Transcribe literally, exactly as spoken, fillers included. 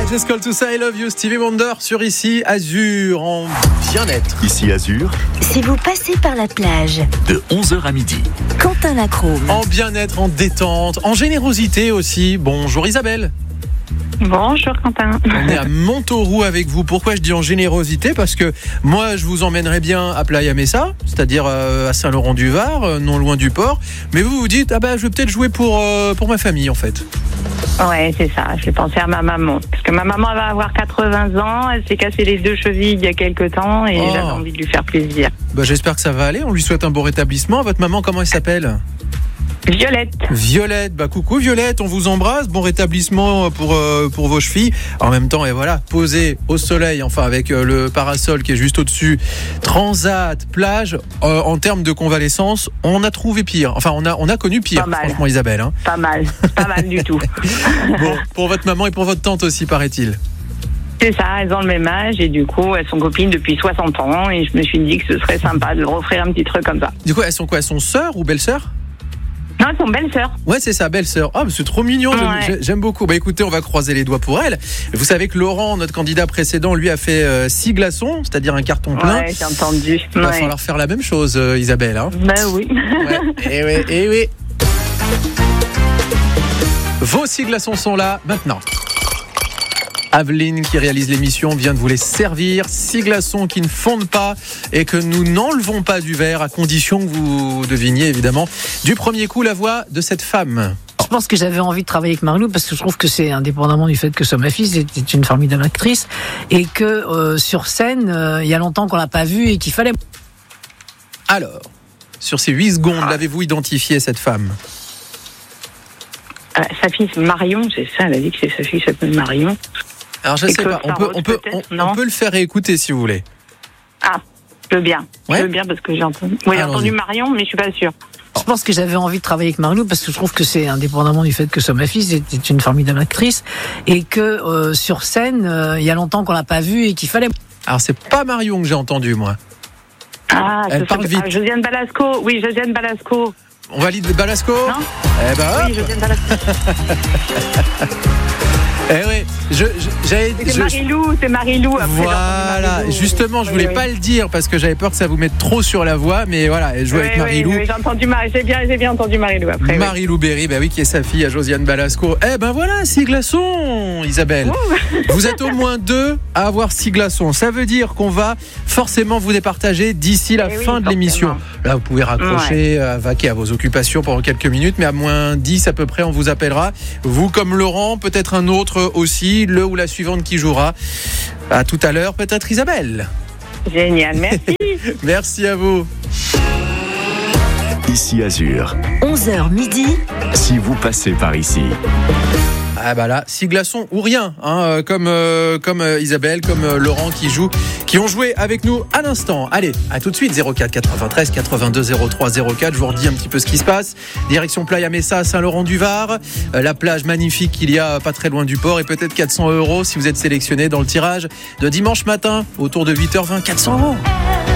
I just call to say I love you, Stevie Wonder sur Ici Azur en bien-être. Ici Azur, Si vous passez par la plage, de onze heures à midi. Quentin Lacrome. En bien-être, en détente, en générosité aussi. Bonjour Isabelle. Bonjour Quentin. On est à Montauroux avec vous. Pourquoi je dis en générosité ? Parce que moi, je vous emmènerais bien à Playa Mesa, c'est-à-dire euh, à Saint-Laurent-du-Var, euh, non loin du port. Mais vous vous dites, ah bah, je vais peut-être jouer pour, euh, pour ma famille en fait. Ouais, c'est ça. J'ai pensé à ma maman. Parce que ma maman elle va avoir quatre-vingts ans. Elle s'est cassé les deux chevilles il y a quelques temps et Oh. j'avais envie de lui faire plaisir. Bah, j'espère que ça va aller. On lui souhaite un bon rétablissement. Votre maman, comment elle s'appelle ? Violette. Violette, bah coucou Violette, on vous embrasse, bon rétablissement pour, euh, pour vos chevilles. En même temps, et voilà, posé au soleil, enfin avec euh, le parasol qui est juste au-dessus, transat, plage, euh, en termes de convalescence, on a trouvé pire. Enfin, on a, on a connu pire, Pas mal. franchement Isabelle. Hein. Pas mal. Pas mal du tout. Bon, pour votre maman et pour votre tante aussi, paraît-il. C'est ça, elles ont le même âge et du coup, elles sont copines depuis soixante ans et je me suis dit que ce serait sympa de leur offrir un petit truc comme ça. Du coup, elles sont quoi ? Elles sont sœurs ou belles-sœurs ? Non, elles sont belles-sœurs. Ouais, c'est ça, belle-sœur. Ah, mais c'est trop mignon, j'aime, Ouais. j'ai- j'aime beaucoup. Bah écoutez, on va croiser les doigts pour elle. Vous savez que Laurent, notre candidat précédent, lui a fait euh, six glaçons, c'est-à-dire un carton plein. Ouais, j'ai entendu. Il va Ouais. falloir faire la même chose, euh, Isabelle. Hein. Ben oui. Ouais. Et oui, et oui. Vos six glaçons sont là maintenant. Aveline, qui réalise l'émission, vient de vous les servir. Six glaçons qui ne fondent pas et que nous n'enlevons pas du verre, à condition que vous deviniez évidemment du premier coup la voix de cette femme. Je pense que j'avais envie de travailler avec Marie-Lou parce que je trouve que c'est, indépendamment du fait que ce soit ma fille, c'est une formidable actrice et que euh, sur scène, euh, il y a longtemps qu'on l'a pas vue et qu'il fallait... Alors, sur ces huit secondes, l'avez-vous identifié cette femme ? Euh, sa fille, c'est Marion, c'est ça. Elle a dit que c'est sa fille qui s'appelle Marion. Alors je Et sais Claude pas, on peut, on, peut, peut-être, on, non on peut le faire écouter si vous voulez. Ah, je veux bien. Ouais. Je veux bien parce que j'ai entendu. Oui, j'ai Allons-y. entendu Marion, mais je suis pas sûre. Je pense que j'avais envie de travailler avec Marie-Lou parce que je trouve que c'est, indépendamment du fait que ce soit ma fille, c'est une formidable actrice et que euh, sur scène, euh, il y a longtemps qu'on l'a pas vue et qu'il fallait... Alors c'est pas Marion que j'ai entendu moi. Ah, Elle ce parle serait- vite. ah, Josiane Balasco. Oui, Josiane Balasco. On valide Balasco ? Non Eh ben hop. Oui, Josiane Balasco. Eh oui, je, je- j'avais... C'est je- Marie-Lou, c'est Marie-Lou. Après, j'ai Voilà, entendu Marie-Lou. justement, je Oui, voulais oui. pas le dire parce que j'avais peur que ça vous mette trop sur la voie, mais voilà, elle joue Oui, avec oui, Marie-Lou. oui, j'ai entendu Marie, j'ai bien, j'ai bien entendu Marie-Lou après. oui. Marie-Lou Berry, bah oui, qui est sa fille à Josiane Balasco. Eh ben voilà, six glaçons, Isabelle. Vous êtes au moins deux à avoir six glaçons. Ça veut dire qu'on va forcément vous départager d'ici la Eh oui, fin de forcément. l'émission. Là, vous pouvez raccrocher, euh, vaquer à vos occupations pendant quelques minutes, mais à moins dix à peu près, on vous appellera. Vous comme Laurent, peut-être un autre aussi, le ou la suivante qui jouera. À tout à l'heure, peut-être Isabelle. Génial, merci. Merci à vous. Ici Azur, onze heures midi. si vous passez par ici. Ah bah là, six glaçons ou rien, hein, euh, comme, euh, comme euh, Isabelle, comme euh, Laurent qui jouent, qui ont joué avec nous à l'instant. Allez, à tout de suite, zéro quatre quatre-vingt-treize quatre-vingt-deux zéro trois zéro quatre, je vous redis un petit peu ce qui se passe. Direction Playa Mesa, Saint-Laurent-du-Var, euh, la plage magnifique qu'il y a pas très loin du port et peut-être quatre cents euros si vous êtes sélectionné dans le tirage de dimanche matin, autour de huit heures vingt, quatre cents euros.